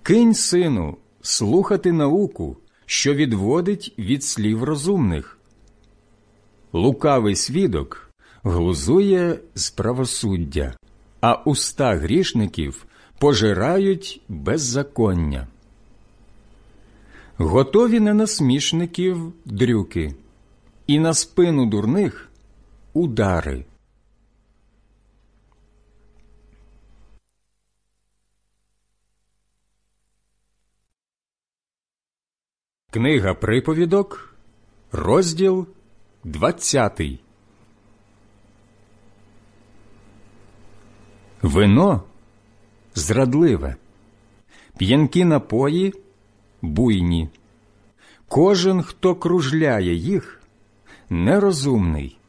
Кинь, сину, слухати науку, що відводить від слів розумних. Лукавий свідок глузує з правосуддя, а уста грішників пожирають беззаконня. Готові на насмішників дрюки, і на спину дурних удари. Книга Приповідок, розділ 20. Вино зрадливе, п'янкі напої буйні. Кожен, хто кружляє їх, нерозумний.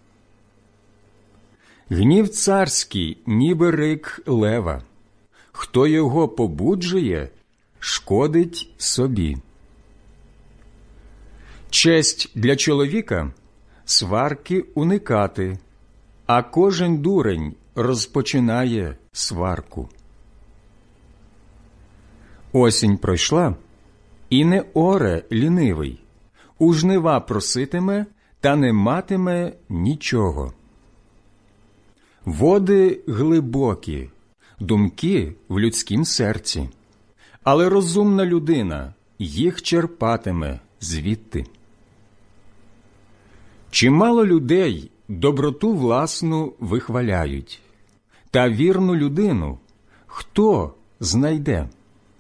Гнів царський, ніби рик лева. Хто його побуджує, шкодить собі. Честь для чоловіка – сварки уникати, а кожен дурень розпочинає сварку. Осінь пройшла, і не оре лінивий, у жнива проситиме, та не матиме нічого. Води глибокі, думки в людськім серці, але розумна людина їх черпатиме звідти. Чимало людей доброту власну вихваляють, та вірну людину хто знайде?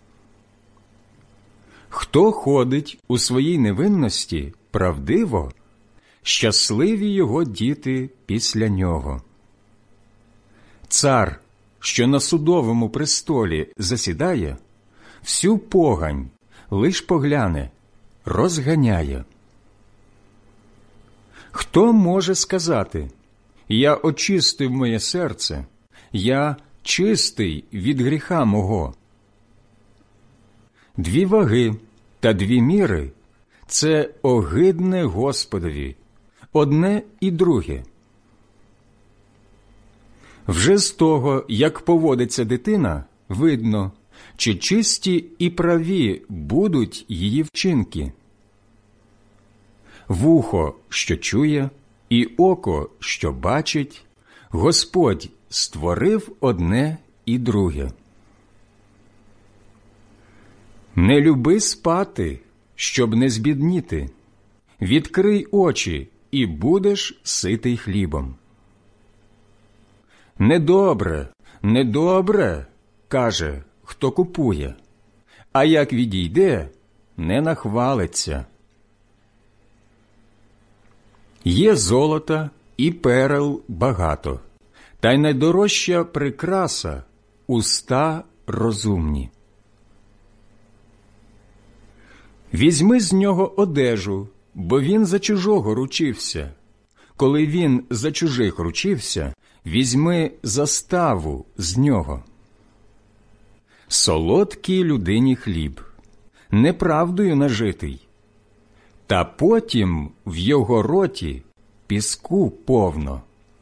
Хто ходить у своїй невинності правдиво, щасливі його діти після нього. Цар, що на судовому престолі засідає, всю погань лиш погляне, розганяє. Хто може сказати: «Я очистив моє серце, я чистий від гріха мого»? Дві ваги та дві міри – це огидне Господові, одне і друге. Вже з того, як поводиться дитина, видно, чи чисті і праві будуть її вчинки. Вухо, що чує, і око, що бачить, Господь створив одне і друге. Не люби спати, щоб не збідніти. Відкрий очі, і будеш ситий хлібом. Недобре, недобре, каже, хто купує, а як відійде, не нахвалиться. Є золота і перел багато, та й найдорожча прикраса – уста розумні. Візьми з нього одежу, бо він за чужого ручився. Коли він за чужих ручився, візьми заставу з нього. Солодкий людині хліб, неправдою нажитий, та потім в його роті піску повно.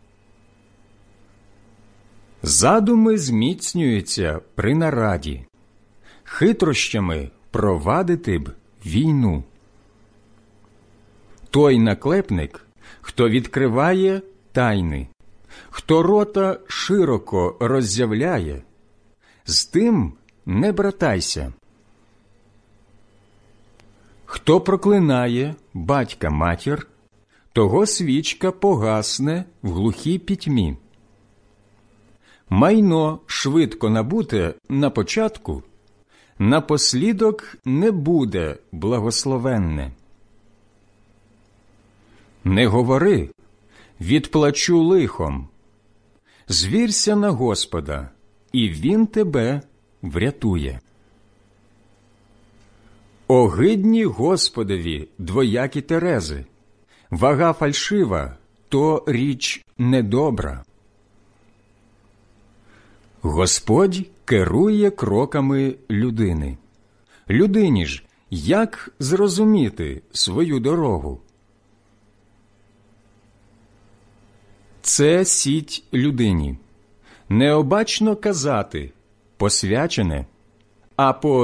Задуми зміцнюються при нараді, хитрощами провадити б війну. Той наклепник, хто відкриває тайни, хто рота широко роззявляє, з тим не братайся. Хто проклинає батька-матір, того свічка погасне в глухій пітьмі. Майно швидко набуте на початку, напослідок не буде благословенне. Не говори: відплачу лихом. Звірся на Господа, і Він тебе врятує. Огидні Господові двоякі терези, вага фальшива – то річ недобра. Господь керує кроками людини. Людині ж як зрозуміти свою дорогу? Це сіть людині. Необачно казати «посвячене», а по